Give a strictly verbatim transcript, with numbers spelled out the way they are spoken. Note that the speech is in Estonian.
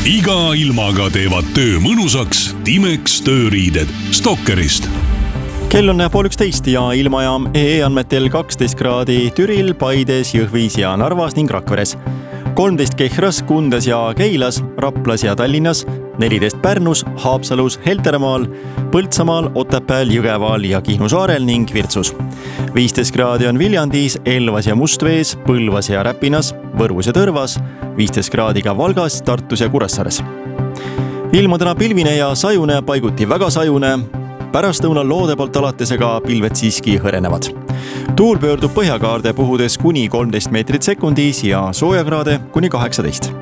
iga ilmaga teevad töö mõnusaks Timex tööriided Stalkerist. Kell on pool üksteist ja ilmajaam E E andmetel kaksteist kraadi Türil, Paides, Jõhvis ja Narvas ning Rakveres. kolmteist Kehras, Kundas ja Keilas, Raplas ja Tallinnas, neliteist Pärnus, Haapsalus, Heltermaal, Põltsamaal, Otepääl, Jõgevaal ja Kihnu saarel ning Virtsus. viisteist kraadi on Viljandis, Elvas ja Mustvees, Põlvas ja Räpinas, Võrus ja Tõrvas, viisteist kraadi ka Valgas, Tartus ja Kuressaares. Ilm on täna pilvine ja sajune, paiguti väga sajune. Pärastlõunal loode poolt alates aga pilved siiski hõrenevad. Tuul pöördub põhjakaarde puhudes kuni kolmteist meetrit sekundis ja soojakraade kuni kaheksateist.